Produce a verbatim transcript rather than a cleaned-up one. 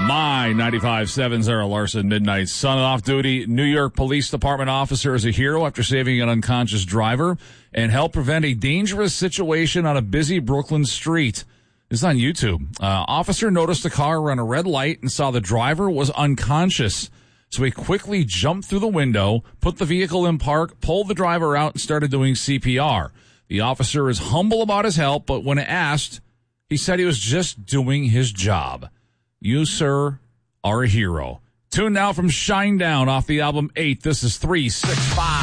My ninety-five point seven Zara Larson Midnight Sun. Off-duty New York Police Department officer is a hero after saving an unconscious driver and helped prevent a dangerous situation on a busy Brooklyn street. This is on YouTube. Uh, officer noticed a car run a red light and saw the driver was unconscious. So he quickly jumped through the window, put the vehicle in park, pulled the driver out, and started doing C P R. The officer is humble about his help, but when asked, he said he was just doing his job. You, sir, are a hero. Tune now from Shinedown off the album eight. This is three six five.